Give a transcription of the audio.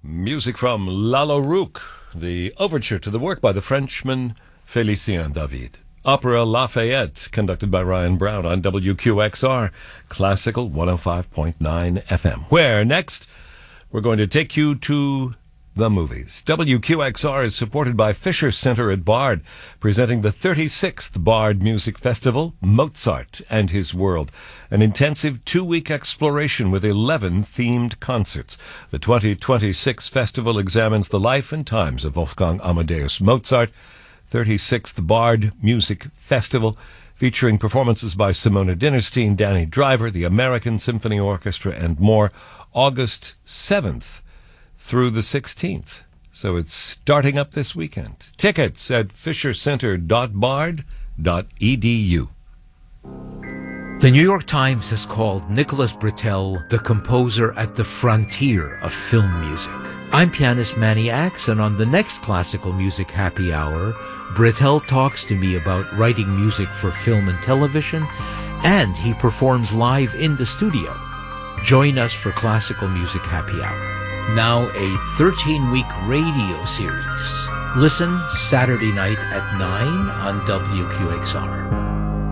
Music from Lalo Rook, the overture to the work by the Frenchman Félicien David. Opera Lafayette, conducted by Ryan Brown on WQXR, Classical 105.9 FM. Where next, we're going to take you to the movies. WQXR is supported by Fisher Center at Bard, presenting the 36th Bard Music Festival, Mozart and His World, an intensive 2-week exploration with 11 themed concerts. The 2026 festival examines the life and times of Wolfgang Amadeus Mozart. 36th Bard Music Festival, featuring performances by Simona Dinnerstein, Danny Driver, the American Symphony Orchestra, and more, August 7th through the 16th. So it's starting up this weekend. Tickets at fishercenter.bard.edu. The New York Times has called Nicholas Britell the composer at the frontier of film music. I'm pianist Manny Axe, and on the next Classical Music Happy Hour, Britell talks to me about writing music for film and television, and he performs live in the studio. Join us for Classical Music Happy Hour. Now a 13-week radio series. Listen Saturday night at 9 on WQXR.